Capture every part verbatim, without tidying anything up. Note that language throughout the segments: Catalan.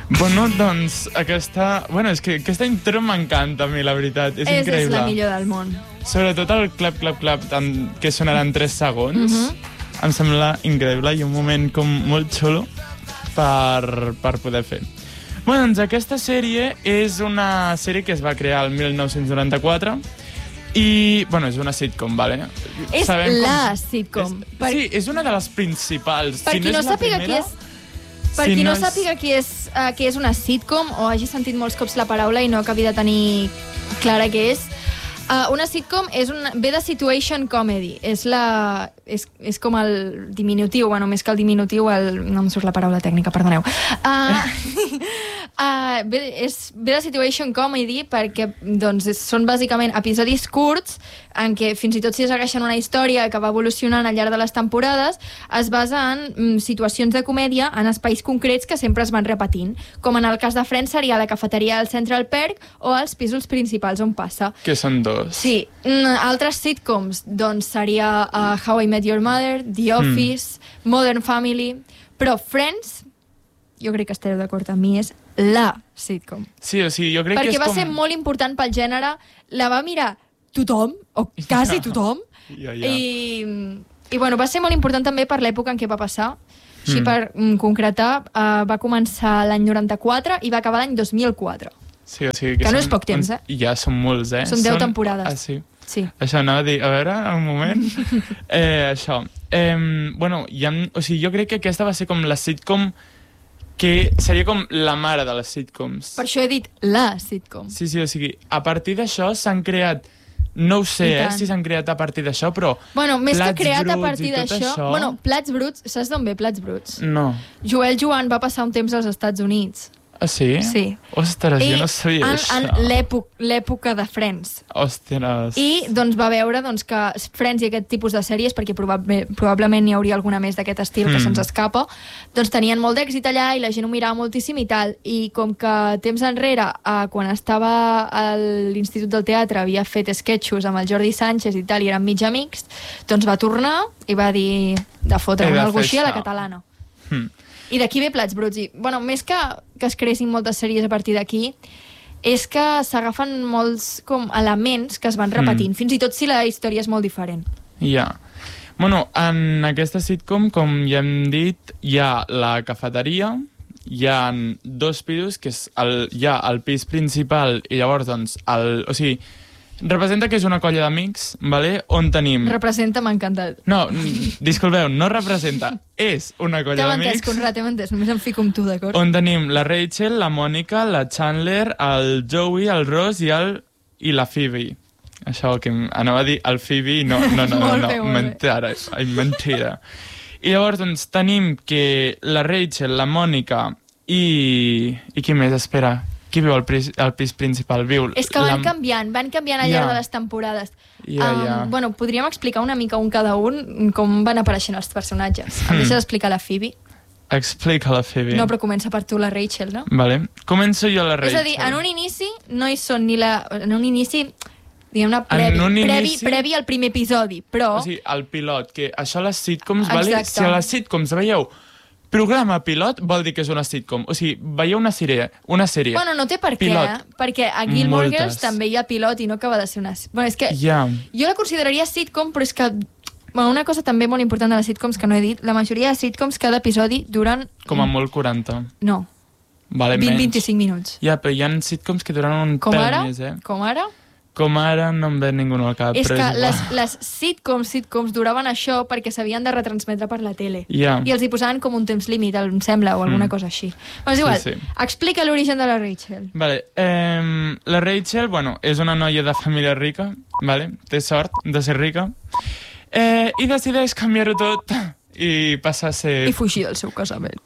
Bueno, doncs, aquesta... Bueno, és que aquesta intro m'encanta a mi, la veritat. És, és increïble. És la millor del món. Sobretot el clap, clap, clap, que sonarà en tres segons. Uh-huh. Em sembla increïble i un moment com molt xulo per, per poder fer. Bueno, doncs aquesta sèrie és una sèrie que es va crear el mil nou-cents noranta-quatre i, bueno, és una sitcom, vale? És Sabem la com... sitcom. És... Per... Sí, és una de les principals. Per si qui no, no sàpiga primera... qui és... Per si qui no, no és... sàpiga qui és, uh, qui és una sitcom o hagi sentit molts cops la paraula i no acabi de tenir clara què és, uh, una sitcom és una, ve de situation comedy. És, la, és, és com el diminutiu, bueno, més que el diminutiu, el, no em surt la paraula tècnica, perdoneu. Uh, uh, ve, és, ve de situation comedy perquè doncs, són bàsicament episodis curts en què fins i tot si segueixen una història que va evolucionant al llarg de les temporades, es basa en mm, situacions de comèdia en espais concrets que sempre es van repetint, com en el cas de Friends seria la cafeteria del Central Perk o els pisos principals on passa. Que són dos. Sí. Mm, altres sitcoms, doncs seria uh, How I Met Your Mother, The Office, mm. Modern Family, però Friends, jo crec que estareu d'acord amb mi, és la sitcom. Sí, o sigui, jo crec Perquè que és va com... ser molt important pel gènere, la va mirar tothom, o quasi tothom, ja, ja. I, i bueno, va ser molt important també per l'època en què va passar. Així, mm. per mm, concretar, uh, va començar l'any noranta-quatre i va acabar l'any dos mil quatre. Sí, o sigui que, que no són, és poc temps, eh? Ja són molts, eh? Són deu temporades. Ah, sí? Sí. Això anava a dir, a veure, un moment. eh, això. Eh, bueno, ja, o sigui, jo crec que aquesta va ser com la sitcom que seria com la mare de les sitcoms. Per això he dit la sitcom. Sí, sí, o sigui, a partir d'això s'han creat... No ho sé, eh, si s'han creat a partir d'això, però... Bueno, més que creat a partir d'això... Això... Bueno, Plats Bruts, saps d'on ve Plats Bruts? No. Joel Joan va passar un temps als Estats Units. Ah, sí? Sí. Ostres, I jo no sabia en, això. En l'època de Friends. Ostres. I doncs, va veure doncs, que Friends i aquest tipus de sèries, perquè probable, probablement n'hi hauria alguna més d'aquest estil que mm. se'ns escapa, doncs tenien molt d'èxit allà i la gent ho mirava moltíssim i tal. I com que temps enrere, eh, quan estava a l'Institut del Teatre, havia fet sketchos amb el Jordi Sánchez i tal, i eren mig amics, doncs va tornar i va dir de fotre una algú així a la catalana. Mm. I d'aquí ve Plats Bruts. I, bueno, més que, que es creessin moltes sèries a partir d'aquí, és que s'agafen molts com elements que es van repetint, mm. fins i tot si la història és molt diferent. Ja. Yeah. Bueno, en aquesta sitcom, com ja hem dit, hi ha la cafeteria, hi ha dos pisos, que és el, hi ha el pis principal i llavors, doncs, el, o sigui, representa que és una colla d'amics, vale? On tenim... Representa, m'ha encantat. No, disculpeu, no representa. És una colla d'amics... T'hem entès, Conrad, t'hem entès. Només em fico amb tu, d'acord? On tenim la Rachel, la Mònica, la Chandler, el Joey, el Ross i, el, i la Phoebe. Això que anava a dir el Phoebe i no, no, no, no, no, no mentira, mentira. I llavors, doncs, tenim que la Rachel, la Mònica i... I qui més? Espera... Qui viu al pis, al pis principal? Viu és que van la... canviant, van canviant al llarg yeah. de les temporades. Yeah, um, yeah. Bueno, podríem explicar una mica un cada un com van apareixent els personatges. Em deixes explicar la Phoebe? Explica la Phoebe. No, però comença per tu la Rachel, no? Vale. Començo jo la Rachel. És a dir, en un inici no hi són ni la... En un inici, diguem-ne, previ, inici... previ, previ al primer episodi, però... O sigui, el pilot, que això a les sitcoms, vale? Si a les sitcoms veieu programa pilot, vol dir que és una sitcom. O sigui, veieu una sèrie, una sèrie. Bueno, no té per què, pilot. Perquè a Gilmore Girls també hi ha pilot i no acaba de ser una... Bueno, és que yeah. jo la consideraria sitcom, però és que bueno, una cosa també molt important de les sitcoms que no he dit, la majoria de sitcoms cada episodi duren... Com a molt quaranta. No. Vale, vint a vint-i-cinc minuts. Ja, però hi ha sitcoms que duren un Com pèl ara? més, eh? Com ara? Com ara no em ve ningú al cap. És però que és les, les sitcoms, sitcoms duraven això perquè s'havien de retransmetre per la tele. Yeah. I els hi posaven com un temps límit, em sembla, o alguna mm. cosa així. Però és igual, sí, sí. Explica l'origen de la Rachel. Vale, eh, la Rachel, bueno, és una noia de família rica, vale? Té sort de ser rica, eh, i decideix canviar-ho tot i passar a ser... I fugir del seu casament.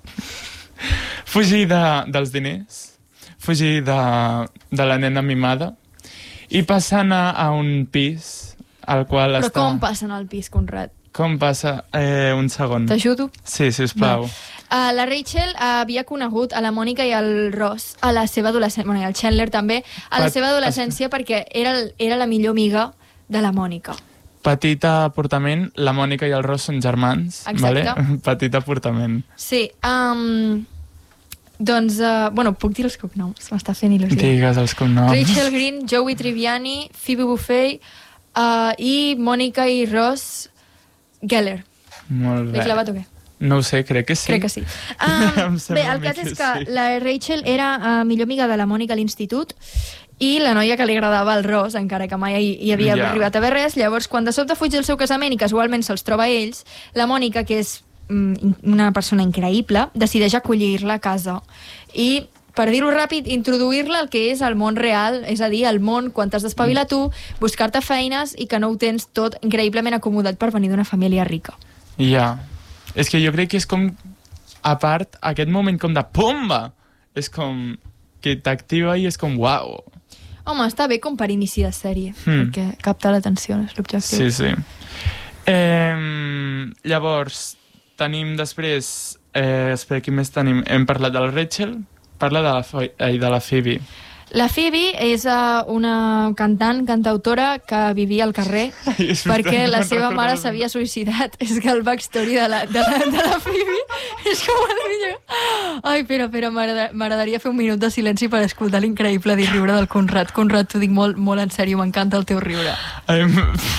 Fugir de, dels diners, fugir de, de la nena mimada, i passen a, a un pis al qual Però està... com passen al pis, Conrad? Com passa? Eh, un segon. T'ajudo? Sí, sisplau. Uh, la Rachel uh, havia conegut a la Mònica i al Ross a la seva adolescència, bueno, i al Chandler també, a la Pat... seva adolescència perquè era, era la millor amiga de la Mònica. Petit aportament, la Mònica i el Ross són germans. Exacte. Vale? Petit aportament. Sí. Um, Doncs, uh, bueno, puc dir els cognoms, m'està fent il·lusió. Digues els cognoms. Rachel Green, Joey Tribbiani, Phoebe Buffay uh, i Mònica i Ross Geller. Molt bé. L'he clavat o què? No ho sé, crec que sí. Crec que sí. Um, bé, el cas és que sí. La Rachel era uh, millor amiga de la Mònica a l'institut i la noia que li agradava el Ross, encara que mai hi, hi havia yeah. arribat a haver res. Llavors, quan de sobte fuig del seu casament i casualment se'ls troba a ells, la Mònica, que és una persona increïble, decideix acollir-la a casa i, per dir-ho ràpid, introduir-la al que és el món real, és a dir, el món quan t'has d'espavilar tu, buscar-te feines i que no ho tens tot increïblement acomodat per venir d'una família rica. Ja, yeah. És que jo crec que és com, a part, aquest moment com de pomba, és com que t'activa i és com uau. Home, està bé com per inici de sèrie, hmm. perquè captar l'atenció és l'objectiu. Sí, sí. Eh, llavors, tenim després... Eh, espera, qui més tenim? Hem parlat de la Rachel, parla de la, eh, de la Phoebe. La Phoebe és uh, una cantant, cantautora que vivia al carrer perquè la seva mare s'havia suïcidat. És que el backstory de la, de la, de la Phoebe és com el millor. Ai, Pere, Pere, m'agradaria fer un minut de silenci per escoltar l'increïble dir riure del Conrad. Conrad, t'ho dic molt, molt en sèrio, m'encanta el teu riure. I'm...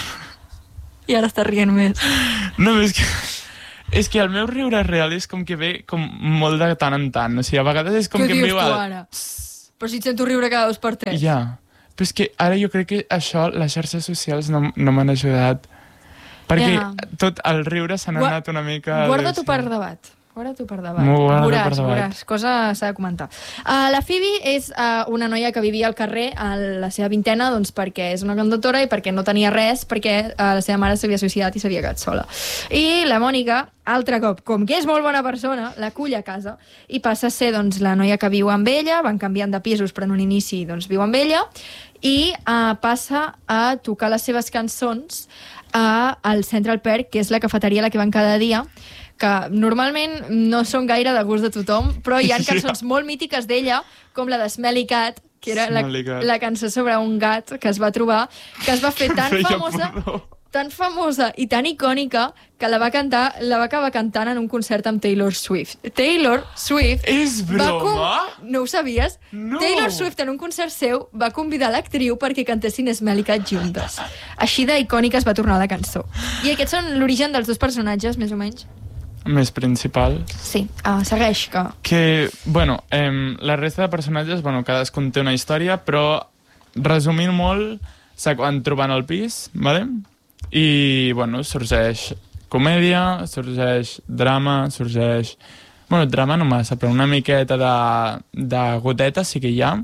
I ara estàs rient més. No, és que... És que el meu riure real és com que ve com molt de tant en tant. O sigui, a vegades és com Què que em dius veu... tu el... ara? Però si et sento riure cada dos per tres. Ja. Però és que ara jo crec que això, les xarxes socials no, no m'han ajudat. Perquè ja. Tot el riure se n'ha Gua... anat una mica... Guarda-t'ho per debat. Guarda-t'ho per debat. Veuràs, per veuràs. Cosa s'ha de comentar. Uh, la Phoebe és uh, una noia que vivia al carrer a la seva vintena doncs perquè és una cantautora i perquè no tenia res, perquè uh, la seva mare s'havia suïcidat i s'havia quedat sola. I la Mònica, altre cop, com que és molt bona persona, l'acull a casa i passa a ser doncs, la noia que viu amb ella, van canviant de pisos però en un inici doncs, viu amb ella i uh, passa a tocar les seves cançons uh, al Central Perk, que és la cafeteria a la que van cada dia, que normalment no són gaire de gust de tothom, però hi ha cançons yeah. molt mítiques d'ella, com la de Smelly Cat, que era la, la cançó sobre un gat que es va trobar, que es va fer tan famosa, tan famosa i tan icònica que la va cantar, la va acabar cantant en un concert amb Taylor Swift. Taylor Swift... És broma? No ho sabies? No. Taylor Swift en un concert seu va convidar l'actriu perquè cantessin Smelly Cat juntes. Així d'icònica es va tornar la cançó. I aquests són l'origen dels dos personatges, més o menys. Més principal. Sí, uh, segueix que... Que, bueno, eh, la resta de personatges, bueno, cadascun té una història, però resumint molt, s'acaben trobant al pis, vale? I, bueno, sorgeix comèdia, sorgeix drama, sorgeix... Bueno, drama no massa, però una miqueta de, de goteta sí que hi ha.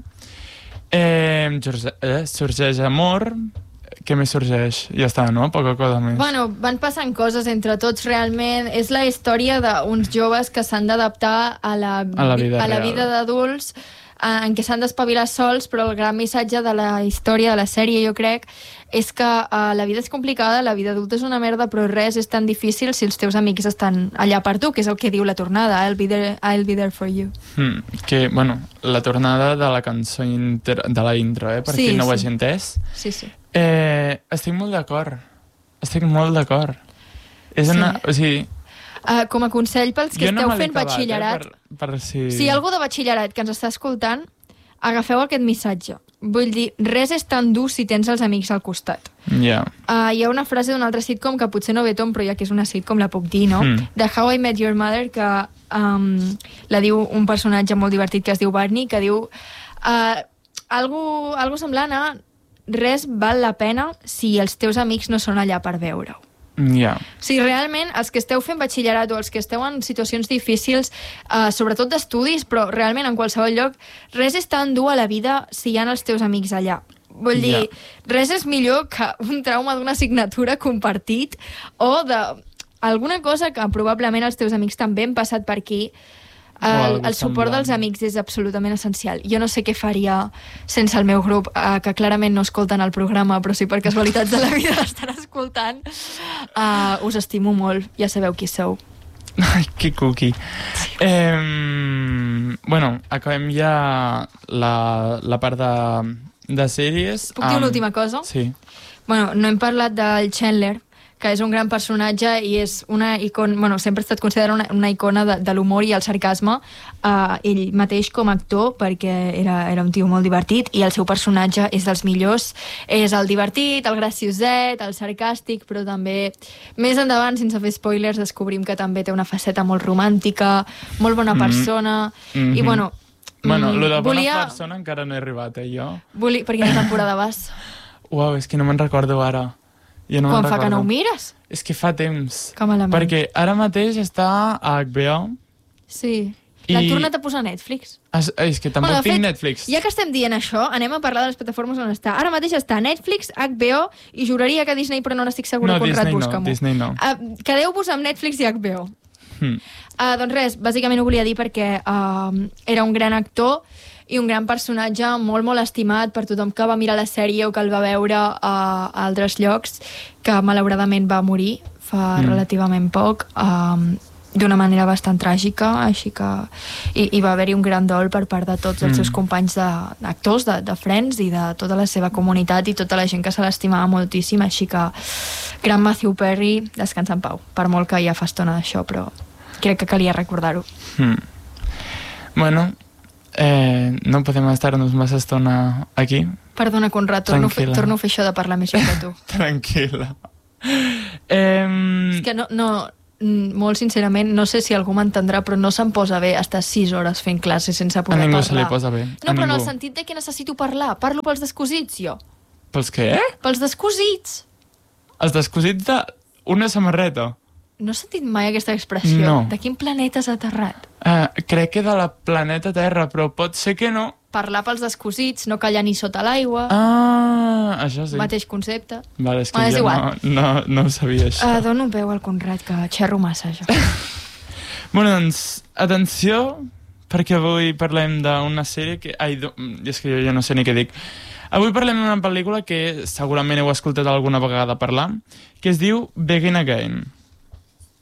Eh, eh, sorgeix amor... Què més sorgeix? Ja està, no? Poca cosa més. Bueno, van passant coses entre tots, realment. És la història d'uns joves que s'han d'adaptar a la, a la vida, a la vida d'adults, en què s'han d'espavilar sols, però el gran missatge de la història, de la sèrie, jo crec, és que uh, la vida és complicada, la vida adulta és una merda, però res és tan difícil si els teus amics estan allà per tu, que és el que diu la tornada, I'll be there, I'll be there for you. Hmm, que, bueno, la tornada de la cançó inter... de la intro, eh? Per sí, qui no sí. Ho hagi entès. Sí, sí. Eh, estic molt d'acord. Estic molt d'acord. És una... Sí. O sigui... Uh, com a consell pels que jo esteu no fent acabat, batxillerat, eh, per, per si... si hi ha algú de batxillerat que ens està escoltant, agafeu aquest missatge. Vull dir, res és tan dur si tens els amics al costat. Yeah. Uh, hi ha una frase d'un altre sitcom que potser no ve tom, però ja que és una sitcom la puc dir, no? Mm. De How I Met Your Mother, que um, la diu un personatge molt divertit que es diu Barney, que diu uh, algo, algo semblant a res val la pena si els teus amics no són allà per veure-ho. Yeah. Si realment els que esteu fent batxillerat o els que esteu en situacions difícils, uh, sobretot d'estudis, però realment en qualsevol lloc, res és tan dur a la vida si hi ha els teus amics allà. Vull dir, yeah. res és millor que un trauma d'una assignatura compartit o d'alguna cosa que probablement els teus amics també han passat per aquí. El, el suport dels amics és absolutament essencial. Jo no sé què faria sense el meu grup, eh, que clarament no escolten el programa, però si per casualitats de la vida l'estan escoltant, eh, us estimo molt, ja sabeu qui sou. Ai, que cookie. Sí. Eh, bueno, acabem ja la, la part de, de sèries. Puc dir una última cosa? Sí. Bueno, no hem parlat del Chandler, que és un gran personatge i és una icona, bueno, sempre ha estat considerat una, una icona de, de l'humor i el sarcasme, uh, ell mateix com a actor, perquè era, era un tio molt divertit i el seu personatge és dels millors. És el divertit, el gracioset, el sarcàstic, però també més endavant, sense fer spoilers, descobrim que també té una faceta molt romàntica, molt bona persona, mm-hmm. i bueno... Bueno, lo de bona volia... persona encara no he arribat, eh, jo. Volia... Per quina temporada vas? Uau, és que no me'n recordo ara. Jo no Quan fa que no ho mires? És que fa temps. Que malament. Perquè ara mateix està a H B O. Sí. L'han I... tornat a posar a Netflix. Es, és que tampoc bueno, tinc fet, Netflix. Ja que estem dient això, anem a parlar de les plataformes on està. Ara mateix està Netflix, H B O, i juraria que Disney, però no n'estic segura. No, Conrad, Disney no, Disney no. Uh, Quedeu-vos amb Netflix i H B O. Hmm. Uh, doncs res, bàsicament ho volia dir perquè uh, era un gran actor i un gran personatge molt, molt estimat per tothom que va mirar la sèrie o que el va veure uh, a altres llocs, que malauradament va morir fa mm. relativament poc, um, d'una manera bastant tràgica, així que... I, i va haver-hi un gran dol per part de tots els mm. seus companys d'actors, de, de Friends i de tota la seva comunitat i tota la gent que se l'estimava moltíssim, així que gran Matthew Perry, descansa en pau, per molt que ja fa estona d'això, però crec que calia recordar-ho. Mm. Bueno... Eh, no podem estar-nos massa estona aquí. Perdona, Conrad, torno, fe, torno a fer això de parlar més que tu. Tranquil·la. Eh... És que no, no, molt sincerament, no sé si algú m'entendrà, però no se'm posa bé estar sis hores fent classe sense poder parlar. A ningú parlar. se li posa bé. No, però en el sentit de que necessito parlar. Parlo pels descosits, jo. Pels què? Pels descosits. Els descosits d'una samarreta? No has sentit mai aquesta expressió? No. De quin planeta has aterrat? Uh, crec que de la planeta Terra, però pot ser que no. Parlar pels descosits, no callar ni sota l'aigua. Ah, això sí. Mateix concepte. Vale, és que ah, és jo igual. no, no, no ho sabia, això. Uh, dono veu al Conrad, que xerro massa, jo. Bueno, doncs, atenció, perquè avui parlem d'una sèrie que... Ai, do... és que jo ja no sé ni què dic. Avui parlem d'una pel·lícula que segurament heu escoltat alguna vegada parlar, que es diu Begin Again.